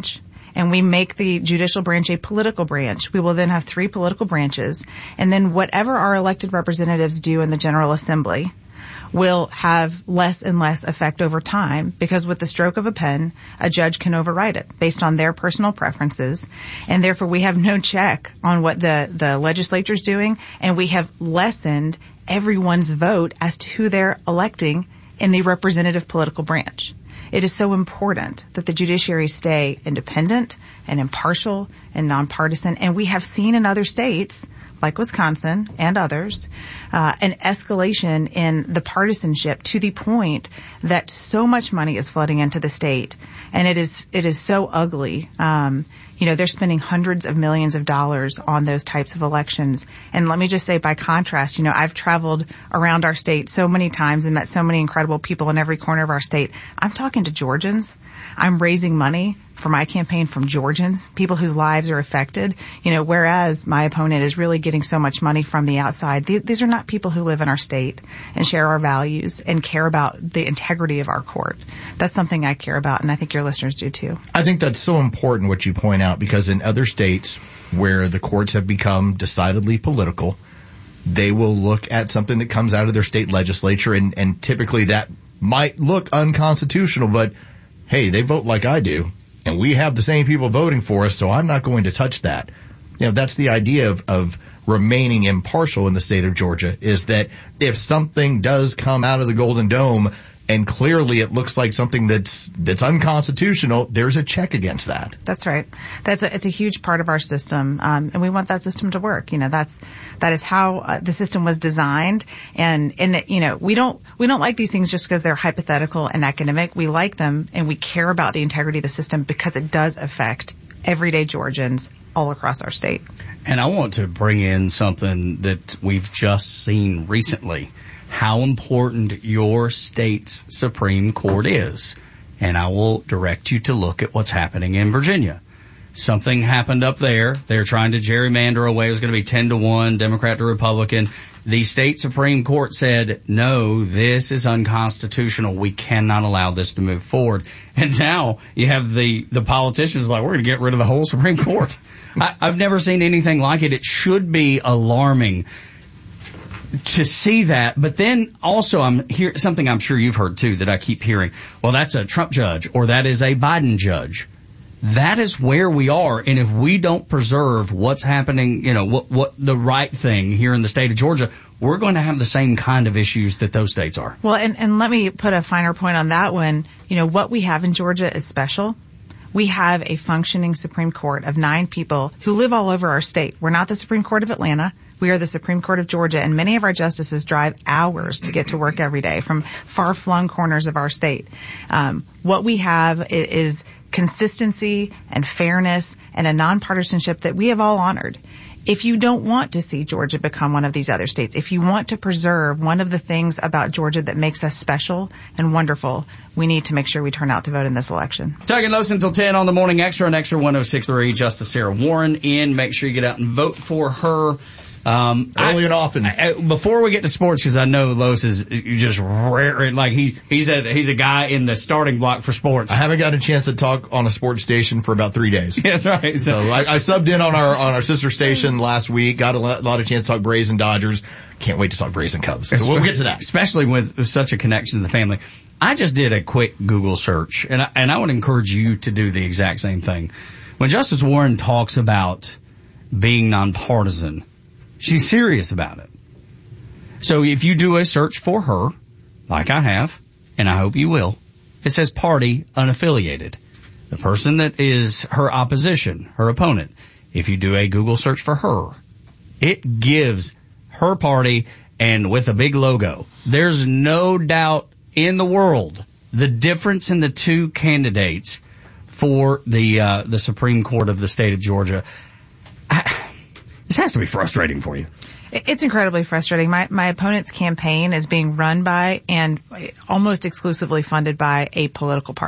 and we make the judicial branch a political branch, we will then have three political branches, and then whatever our elected representatives do in the General Assembly will have less and less effect over time, because with the stroke of a pen, a judge can override it based on their personal preferences, and therefore we have no check on what the, the legislature's doing, and we have lessened everyone's vote as to who they're electing in the representative political branch. It is so important that the judiciary stay independent and impartial and nonpartisan, and we have seen in other states, like Wisconsin and others, uh, an escalation in the partisanship to the point that so much money is flooding into the state, and it is it is so ugly. Um, you know, they're spending hundreds of millions of dollars on those types of elections. And let me just say, by contrast, you know, I've traveled around our state so many times and met so many incredible people in every corner of our state. I'm talking to Georgians. I'm raising money for my campaign from Georgians, people whose lives are affected, you know, whereas my opponent is really getting so much money from the outside. These are not people who live in our state and share our values and care about the integrity of our court. That's something I care about, and I think your listeners do too. I think that's so important what you point out, because in other states where the courts have become decidedly political, they will look at something that comes out of their state legislature, and, and typically that might look unconstitutional, but hey, they vote like I do, and we have the same people voting for us, so I'm not going to touch that. You know, that's the idea of, of remaining impartial in the state of Georgia, is that if something does come out of the Golden Dome and clearly it looks like something that's that's unconstitutional, there's a check against that. That's right. That's a, it's a huge part of our system, um, and we want that system to work. You know, that's that is how uh, the system was designed, and and you know, we don't we don't like these things just because they're hypothetical and academic. We like them, and we care about the integrity of the system because it does affect everyday Georgians all across our state. And I want to bring in something that we've just seen recently. How important your state's Supreme Court is. And I will direct you to look at what's happening in Virginia. Something happened up there. They're trying to gerrymander away. It was going to be ten to one, Democrat to Republican. The state Supreme Court said, no, this is unconstitutional. We cannot allow this to move forward. And now you have the, the politicians like, we're going to get rid of the whole Supreme Court. I, I've never seen anything like it. It should be alarming to see that. But then also I'm here, something I'm sure you've heard too that I keep hearing. Well, that's a Trump judge, or that is a Biden judge. That is where we are. And if we don't preserve what's happening, you know, what, what the right thing here in the state of Georgia, we're going to have the same kind of issues that those states are. Well, and, and let me put a finer point on that one. You know, what we have in Georgia is special. We have a functioning Supreme Court of nine people who live all over our state. We're not the Supreme Court of Atlanta. We are the Supreme Court of Georgia, and many of our justices drive hours to get to work every day from far-flung corners of our state. Um, what we have is consistency and fairness and a nonpartisanship that we have all honored. If you don't want to see Georgia become one of these other states, if you want to preserve one of the things about Georgia that makes us special and wonderful, we need to make sure we turn out to vote in this election. Tuck and Los until ten on the morning extra, and extra one oh six point three. Justice Sarah Warren in. Make sure you get out and vote for her. Um, Early I, and often. I, before we get to sports, because I know Los is just rare, like he he's a he's a guy in the starting block for sports. I haven't got a chance to talk on a sports station for about three days. That's right. So, so I, I subbed in on our on our sister station last week. Got a lot, lot of chance to talk Braves and Dodgers. Can't wait to talk Braves and Cubs. So we'll get to that. Especially with, with such a connection to the family. I just did a quick Google search, and I, and I would encourage you to do the exact same thing. When Justice Warren talks about being nonpartisan, she's serious about it. So if you do a search for her, like I have, and I hope you will, it says party unaffiliated. The person that is her opposition, her opponent, if you do a Google search for her, it gives her party and with a big logo. There's no doubt in the world the difference in the two candidates for the uh, the Supreme Court of the state of Georgia. I, This has to be frustrating for you. It's incredibly frustrating. My my opponent's campaign is being run by and almost exclusively funded by a political party.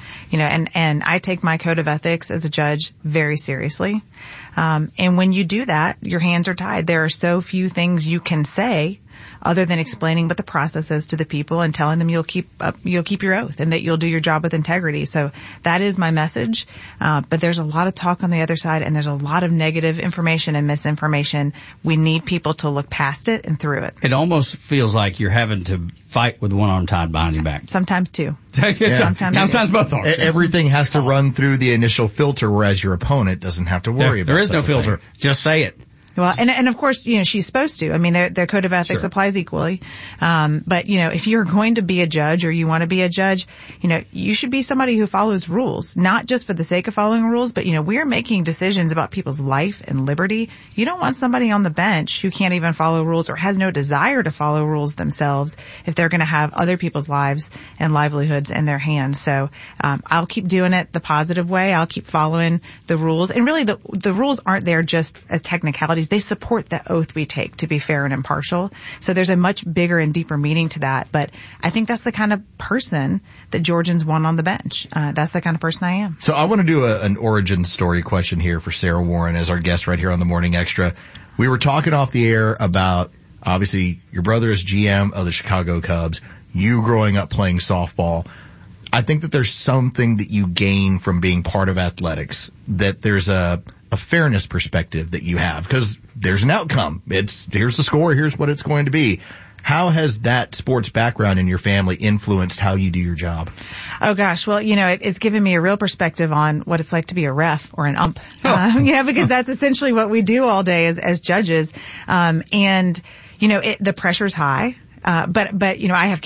You know, and, and I take my code of ethics as a judge very seriously. Um, and when you do that, your hands are tied. There are so few things you can say other than explaining what the process is to the people and telling them you'll keep up, you'll keep your oath and that you'll do your job with integrity. So that is my message. Uh, but there's a lot of talk on the other side, and there's a lot of negative information and misinformation. We need people to look past it and through it. It almost feels like you're having to fight with one arm tied behind your back. Sometimes two. Yeah. Sometimes, Sometimes both arms. Everything has to run through the initial filter, whereas your opponent doesn't have to worry yeah, about it. There is no filter. Thing. Just say it. Well, and, and of course, you know, she's supposed to. I mean, their, their code of ethics Sure. applies equally. Um, but, you know, if you're going to be a judge or you want to be a judge, you know, you should be somebody who follows rules, not just for the sake of following rules, but, you know, we're making decisions about people's life and liberty. You don't want somebody on the bench who can't even follow rules or has no desire to follow rules themselves if they're going to have other people's lives and livelihoods in their hands. So, um, I'll keep doing it the positive way. I'll keep following the rules. And really, the, the rules aren't there just as technicalities. They support the oath we take to be fair and impartial. So there's a much bigger and deeper meaning to that. But I think that's the kind of person that Georgians want on the bench. Uh, that's the kind of person I am. So I want to do a, an origin story question here for Sarah Warren as our guest right here on the Morning Extra. We were talking off the air about, obviously, your brother is G M of the Chicago Cubs, you growing up playing softball. I think that there's something that you gain from being part of athletics, that there's a, a fairness perspective that you have, because there's an outcome. It's, here's the score, here's what it's going to be. How has that sports background in your family influenced how you do your job? Oh gosh, well, you know, it, it's given me a real perspective on what it's like to be a ref or an ump. Oh. Um, yeah, because that's essentially what we do all day as, as judges. Um, and, you know, it, the pressure's high. Uh, but, but, you know, I have